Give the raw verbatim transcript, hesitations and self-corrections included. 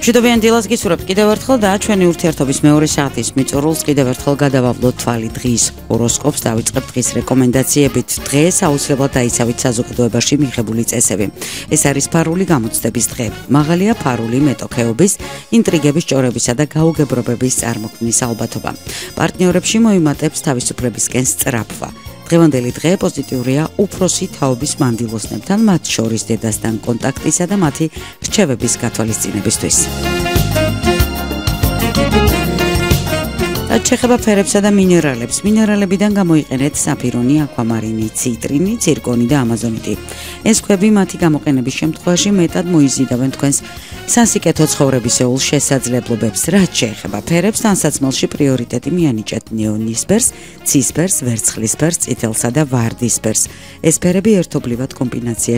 მშვიდობიან დილას გისურვებთ კიდევ ერთხელ და ჩვენი ურთიერთობის მეორე საათის მიწურულს კიდევ ერთხელ გადავავლოთ თვალი დღის ჰოროსკოპს დავიწყებთ დღის რეკომენდაციებით. დღეს აუცილებლად დაიცავით საზოგადოებაში მიღებული წესები. ეს არის ფარული გამოცდების დღე. მაღალია ფარული მეტოქეობის, ინტრიგების, ჭორებისა და გაუგებრობების წარმოქმნის ალბათობა. პარტნიორებში მოიმატებს თავისუფლებისკენ სწრაფვა. დღევანდელი დღე პოზიტიურია უფროსი თაობის მანდილოსნებთან, მათ შორის დედასთან კონტაქტისა და მათი რჩევების გათვალისწინებისთვის. ჩეხება ფერებსა და მინერალებს. მინერალებიდან გამოიყენეთ საფირონი, აკვამარინი, ციტრინი, ცირკონი და ამაზონიტი. ეს ქვები მათი გამოყენების შემთხვევაში მეტად მოიზიდავენ თქვენს სასიკეთო ცხოვრებისეულ შესაძლებლობებს. რაც შეეხება ფერებს, ტანსაცმელში პრიორიტეტი მიანიჭეთ ნეონისფერს, ცისფერს, ვერცხლისფერს, წითელსა და ვარდისფერს. ეს ფერები ერთობლივად კომბინაცია